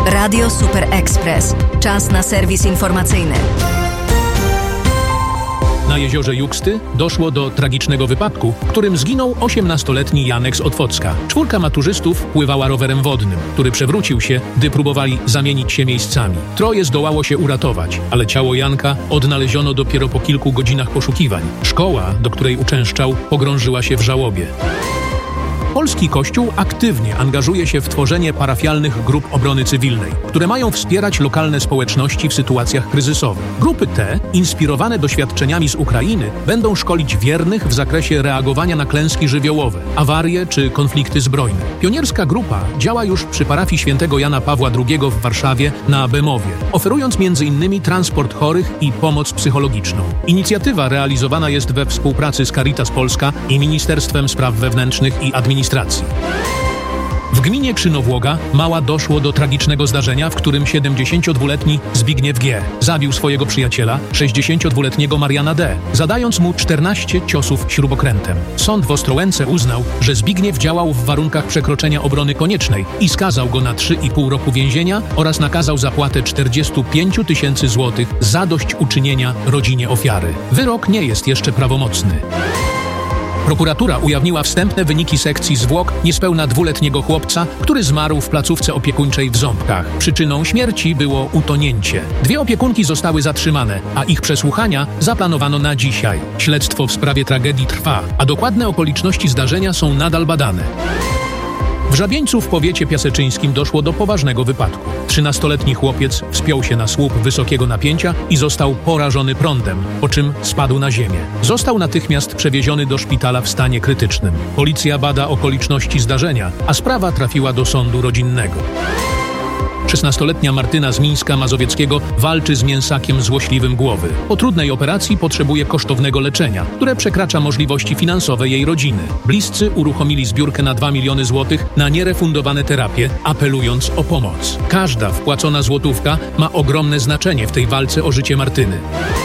Radio Super Express. Czas na serwis informacyjny. Na jeziorze Juksty doszło do tragicznego wypadku, w którym zginął 18-letni Janek z Otwocka. 4 maturzystów pływała rowerem wodnym, który przewrócił się, gdy próbowali zamienić się miejscami. 3 zdołało się uratować, ale ciało Janka odnaleziono dopiero po kilku godzinach poszukiwań. Szkoła, do której uczęszczał, pogrążyła się w żałobie. Polski Kościół aktywnie angażuje się w tworzenie parafialnych grup obrony cywilnej, które mają wspierać lokalne społeczności w sytuacjach kryzysowych. Grupy te, inspirowane doświadczeniami z Ukrainy, będą szkolić wiernych w zakresie reagowania na klęski żywiołowe, awarie czy konflikty zbrojne. Pionierska grupa działa już przy parafii świętego Jana Pawła II w Warszawie na Bemowie, oferując m.in. transport chorych i pomoc psychologiczną. Inicjatywa realizowana jest we współpracy z Caritas Polska i Ministerstwem Spraw Wewnętrznych i Administracji. W gminie Krzynowłoga Mała doszło do tragicznego zdarzenia, w którym 72-letni Zbigniew G. zabił swojego przyjaciela, 62-letniego Mariana D., zadając mu 14 ciosów śrubokrętem. Sąd w Ostrołęce uznał, że Zbigniew działał w warunkach przekroczenia obrony koniecznej i skazał go na 3,5 roku więzienia oraz nakazał zapłatę 45 000 złotych zadośćuczynienia rodzinie ofiary. Wyrok nie jest jeszcze prawomocny. Prokuratura ujawniła wstępne wyniki sekcji zwłok niespełna 2-letniego chłopca, który zmarł w placówce opiekuńczej w Ząbkach. Przyczyną śmierci było utonięcie. 2 opiekunki zostały zatrzymane, a ich przesłuchania zaplanowano na dzisiaj. Śledztwo w sprawie tragedii trwa, a dokładne okoliczności zdarzenia są nadal badane. W Żabieńcu w powiecie piaseczyńskim doszło do poważnego wypadku. 13-letni chłopiec wspiął się na słup wysokiego napięcia i został porażony prądem, po czym spadł na ziemię. Został natychmiast przewieziony do szpitala w stanie krytycznym. Policja bada okoliczności zdarzenia, a sprawa trafiła do sądu rodzinnego. 16-letnia Martyna z Mińska Mazowieckiego walczy z mięsakiem złośliwym głowy. Po trudnej operacji potrzebuje kosztownego leczenia, które przekracza możliwości finansowe jej rodziny. Bliscy uruchomili zbiórkę na 2 miliony złotych na nierefundowane terapie, apelując o pomoc. Każda wpłacona złotówka ma ogromne znaczenie w tej walce o życie Martyny.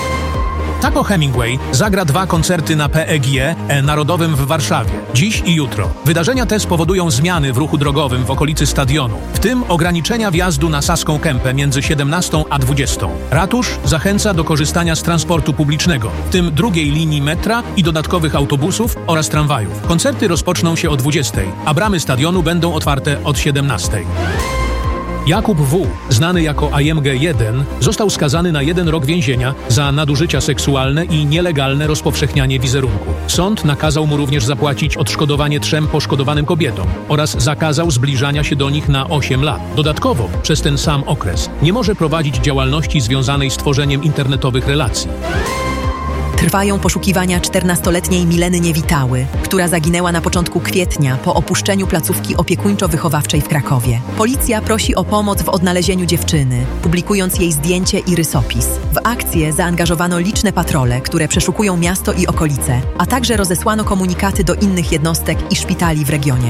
Taco Hemingway zagra 2 koncerty na PEGie Narodowym w Warszawie, dziś i jutro. Wydarzenia te spowodują zmiany w ruchu drogowym w okolicy stadionu, w tym ograniczenia wjazdu na Saską Kępę między 17 a 20. Ratusz zachęca do korzystania z transportu publicznego, w tym 2. linii metra i dodatkowych autobusów oraz tramwajów. Koncerty rozpoczną się o 20, a bramy stadionu będą otwarte od 17. Jakub W., znany jako AMG1, został skazany na 1 rok więzienia za nadużycia seksualne i nielegalne rozpowszechnianie wizerunku. Sąd nakazał mu również zapłacić odszkodowanie 3 poszkodowanym kobietom oraz zakazał zbliżania się do nich na 8 lat. Dodatkowo, przez ten sam okres nie może prowadzić działalności związanej z tworzeniem internetowych relacji. Trwają poszukiwania 14-letniej Mileny Niewitały, która zaginęła na początku kwietnia po opuszczeniu placówki opiekuńczo-wychowawczej w Krakowie. Policja prosi o pomoc w odnalezieniu dziewczyny, publikując jej zdjęcie i rysopis. W akcję zaangażowano liczne patrole, które przeszukują miasto i okolice, a także rozesłano komunikaty do innych jednostek i szpitali w regionie.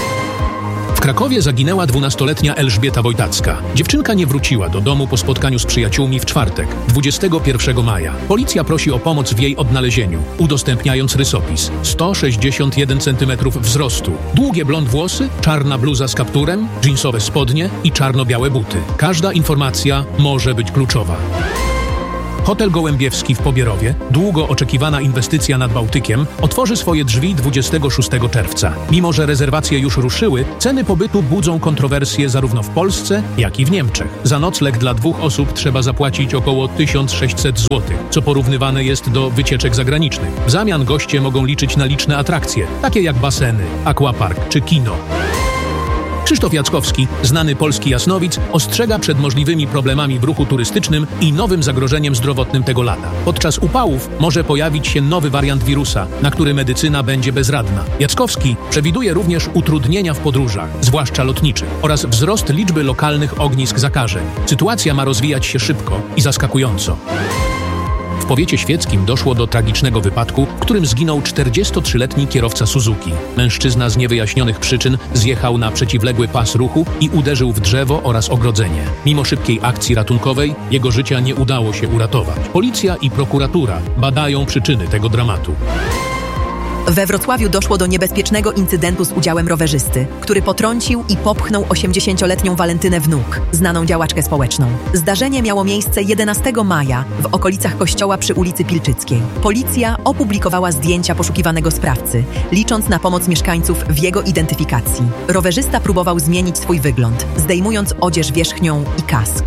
W Krakowie zaginęła 12-letnia Elżbieta Wojtacka. Dziewczynka nie wróciła do domu po spotkaniu z przyjaciółmi w czwartek, 21 maja. Policja prosi o pomoc w jej odnalezieniu, udostępniając rysopis. 161 cm wzrostu, długie blond włosy, czarna bluza z kapturem, dżinsowe spodnie i czarno-białe buty. Każda informacja może być kluczowa. Hotel Gołębiewski w Pobierowie, długo oczekiwana inwestycja nad Bałtykiem, otworzy swoje drzwi 26 czerwca. Mimo że rezerwacje już ruszyły, ceny pobytu budzą kontrowersje zarówno w Polsce, jak i w Niemczech. Za nocleg dla 2 osób trzeba zapłacić około 1600 zł, co porównywane jest do wycieczek zagranicznych. W zamian goście mogą liczyć na liczne atrakcje, takie jak baseny, aquapark czy kino. Krzysztof Jackowski, znany polski jasnowic, ostrzega przed możliwymi problemami w ruchu turystycznym i nowym zagrożeniem zdrowotnym tego lata. Podczas upałów może pojawić się nowy wariant wirusa, na który medycyna będzie bezradna. Jackowski przewiduje również utrudnienia w podróżach, zwłaszcza lotniczych, oraz wzrost liczby lokalnych ognisk zakażeń. Sytuacja ma rozwijać się szybko i zaskakująco. W powiecie świeckim doszło do tragicznego wypadku, w którym zginął 43-letni kierowca Suzuki. Mężczyzna z niewyjaśnionych przyczyn zjechał na przeciwległy pas ruchu i uderzył w drzewo oraz ogrodzenie. Mimo szybkiej akcji ratunkowej jego życia nie udało się uratować. Policja i prokuratura badają przyczyny tego dramatu. We Wrocławiu doszło do niebezpiecznego incydentu z udziałem rowerzysty, który potrącił i popchnął 80-letnią Walentynę Wnuk, znaną działaczkę społeczną. Zdarzenie miało miejsce 11 maja w okolicach kościoła przy ulicy Pilczyckiej. Policja opublikowała zdjęcia poszukiwanego sprawcy, licząc na pomoc mieszkańców w jego identyfikacji. Rowerzysta próbował zmienić swój wygląd, zdejmując odzież wierzchnią i kask.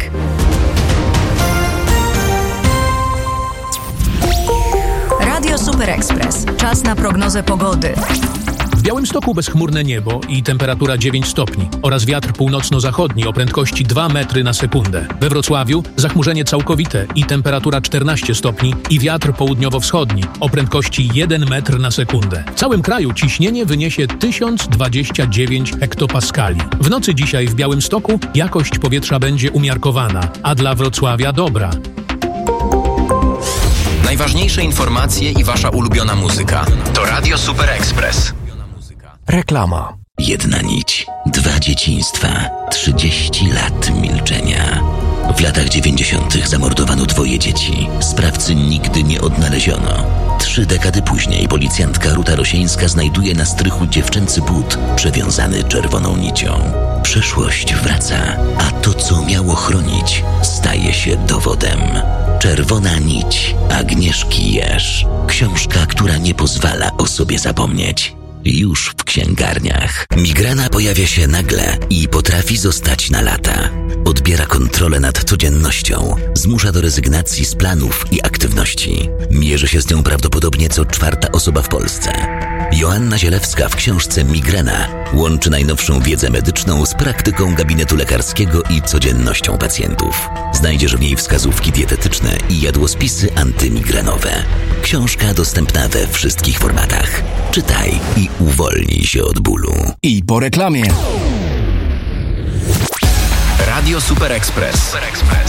Radio Super Express. Czas na prognozę pogody. W Białymstoku bezchmurne niebo i temperatura 9 stopni oraz wiatr północno-zachodni o prędkości 2 metry na sekundę. We Wrocławiu zachmurzenie całkowite i temperatura 14 stopni i wiatr południowo-wschodni o prędkości 1 metr na sekundę. W całym kraju ciśnienie wyniesie 1029 hektopaskali. W nocy dzisiaj w Białymstoku jakość powietrza będzie umiarkowana, a dla Wrocławia dobra. Najważniejsze informacje i wasza ulubiona muzyka. To Radio Super Express. Reklama. Jedna nić, 2 dzieciństwa, 30 lat milczenia. W latach 90. zamordowano 2 dzieci. Sprawcy nigdy nie odnaleziono. 3 dekady później policjantka Ruta Rosieńska znajduje na strychu dziewczęcy but przewiązany czerwoną nicią. Przeszłość wraca, a to, co miało chronić, staje się dowodem. Czerwona nić Agnieszki Jerz. Książka, która nie pozwala o sobie zapomnieć. Już w księgarniach. Migrena pojawia się nagle i potrafi zostać na lata. Odbiera kontrolę nad codziennością, zmusza do rezygnacji z planów i aktywności. Mierzy się z nią prawdopodobnie co 4. osoba w Polsce. Joanna Zielewska w książce Migrena łączy najnowszą wiedzę medyczną z praktyką gabinetu lekarskiego i codziennością pacjentów. Znajdziesz w niej wskazówki dietetyczne i jadłospisy antymigrenowe. Książka dostępna we wszystkich formatach. Czytaj i uwolnij się od bólu. I po reklamie. Radio Super Express.